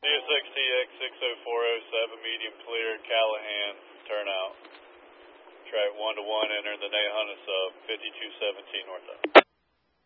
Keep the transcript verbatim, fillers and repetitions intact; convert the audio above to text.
S X T X six oh four oh seven, medium clear, Callahan, turnout. Track one to one, entering the Nahunta sub, fifty-two seventeen north.